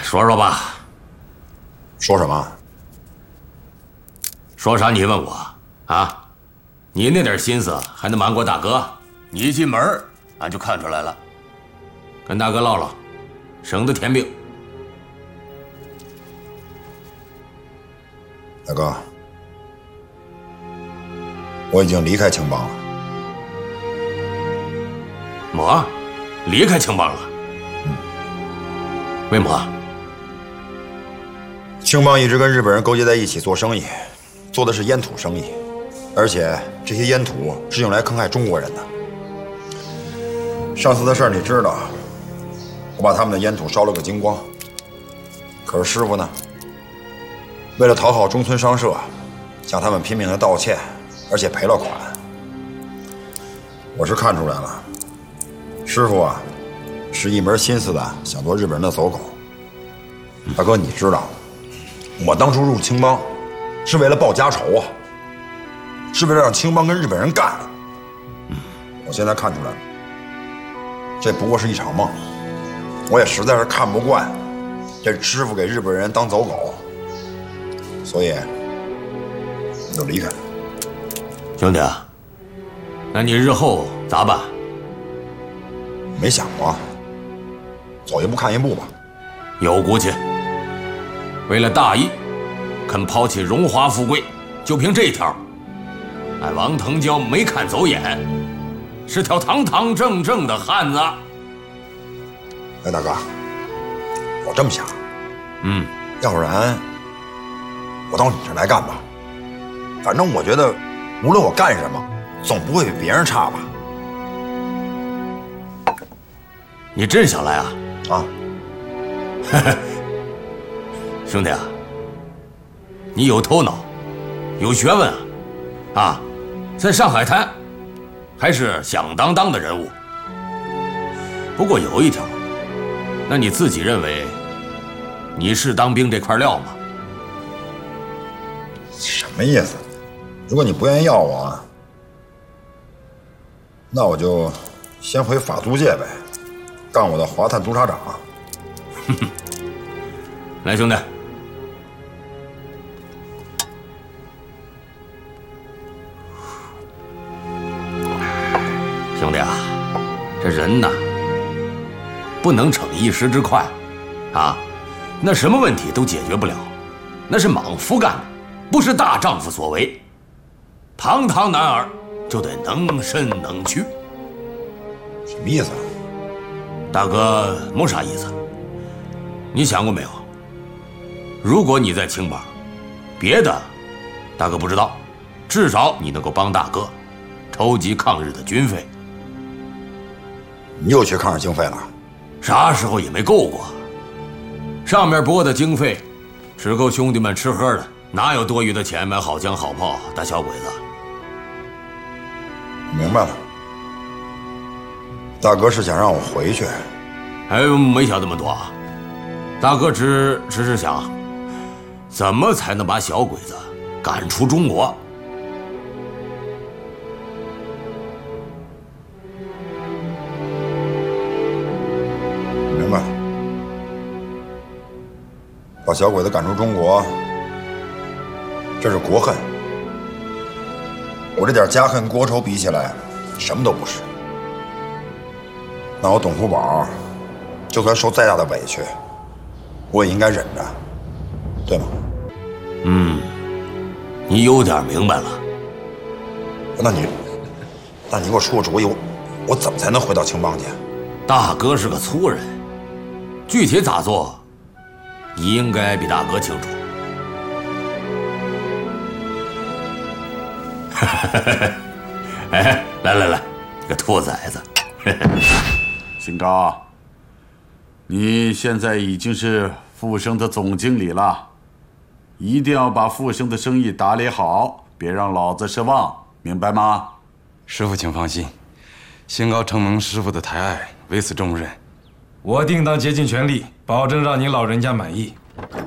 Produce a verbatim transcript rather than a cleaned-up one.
说说吧。 说什么？ 说啥？你问我啊？你那点心思还能瞒过大哥？你一进门，俺就看出来了。跟大哥唠唠，省得添病。 大哥，我已经离开青帮了。 么？离开青帮了？ 嗯。 为么？ 青帮一直跟日本人勾结在一起做生意，做的是烟土生意，而且这些烟土是用来坑害中国人的。上次的事儿你知道，我把他们的烟土烧了个精光。可是师傅呢，为了讨好中村商社，向他们拼命的道歉，而且赔了款。我是看出来了，师傅啊，是一门心思的想做日本人的走狗。大哥，你知道，我当初入青帮，是为了报家仇啊，是为了让青帮跟日本人干。我现在看出来了，这不过是一场梦。我也实在是看不惯这师傅给日本人当走狗，所以我就离开了。 兄弟啊，那你日后咋办？ 没想过，走一步看一步吧。 有骨气，为了大义，肯抛弃荣华富贵，就凭这条，俺王腾蛟没看走眼，是条堂堂正正的汉子。 哎，大哥，我这么想， 嗯， 要不然我到你这来干吧。反正我觉得，无论我干什么，总不会比别人差吧。 你真想来啊？ 啊， 兄弟啊，你有头脑，有学问啊，啊，在上海滩还是响当当的人物。不过有一条，那你自己认为你是当兵这块料吗？ 什么意思？如果你不愿意要我，那我就先回法租界呗，干我的华探督察长。 哼哼，来，兄弟，兄弟啊，这人呐，不能逞一时之快，啊，那什么问题都解决不了，那是莽夫干的，不是大丈夫所为。堂堂男儿就得能伸能屈。 什么意思啊？ 大哥没啥意思。你想过没有？如果你在青帮，别的大哥不知道，至少你能够帮大哥筹集抗日的军费。 你又缺抗日经费了？ 啥时候也没够过。上面拨的经费只够兄弟们吃喝的，哪有多余的钱买好枪好炮打小鬼子？ 明白了，大哥是想让我回去？ 哎，没想这么多啊，大哥只只是想，怎么才能把小鬼子赶出中国？ 明白了，把小鬼子赶出中国，这是国恨。我这点家恨国仇比起来，什么都不是。那我董福宝，就算受再大的委屈，我也应该忍着，对吗？ 嗯，你有点明白了。 那你，那你给我出个主意，我我怎么才能回到青帮去？ 大哥是个粗人，具体咋做，你应该比大哥清楚。哎，来来来，这个兔崽子！ 新高，你现在已经是富生的总经理了，一定要把富生的生意打理好，别让老子失望，明白吗？ 师傅请放心，新高承蒙师傅的抬爱，为此重任，我定当竭尽全力，保证让您老人家满意。